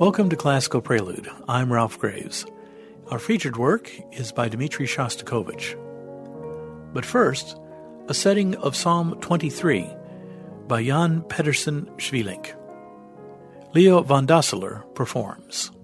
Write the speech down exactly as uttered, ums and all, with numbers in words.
Welcome to Classical Prelude. I'm Ralph Graves. Our featured work is by Dmitri Shostakovich. But first, a setting of Psalm twenty-three by Jan Pedersen Schwielink. Leo van Dasseler performs.